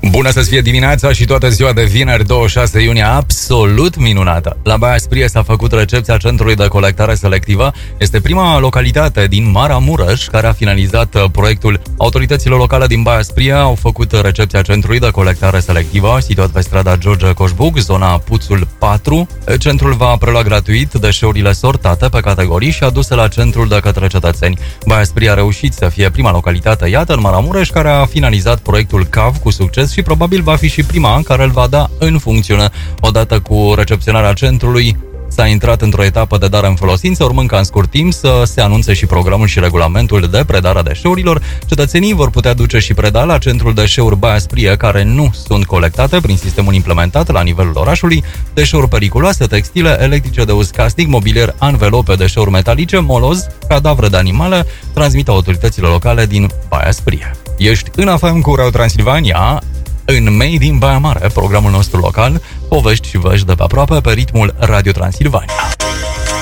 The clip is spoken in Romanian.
Bună să fie dimineața și toată ziua de vineri 26 iunie absolut minunată. La Baia Sprie s-a făcut recepția Centrului de Colectare Selectivă. Este prima localitate din Maramureș care a finalizat proiectul. Autoritățile locale din Baia Sprie au făcut recepția Centrului de Colectare Selectivă, situat pe strada George Coșbuc, zona Puțul 4. Centrul va prelua gratuit deșeurile sortate pe categorii și aduse la centrul de către cetățeni. Baia Sprie a reușit să fie prima localitate, iată, în Maramureș, care a finalizat proiectul CAV cu succes și probabil va fi și prima în care îl va da în funcțiune. Odată cu recepționarea centrului, s-a intrat într-o etapă de dare în folosință, urmând ca în scurt timp să se anunțe și programul și regulamentul de predare a deșeurilor. Cetățenii vor putea duce și preda la centrul deșeuri Baia Sprie care nu sunt colectate prin sistemul implementat la nivelul orașului, deșeuri periculoase, textile, electrice de uz casnic, mobilier, anvelope, deșeuri metalice, moloz, cadavre de animale, transmit autoritățile locale din Baia Sprie. Ești în FM cu Radio Transilvania, în Made in Baia Mare, programul nostru local, povești și vești de pe aproape pe ritmul Radio Transilvania.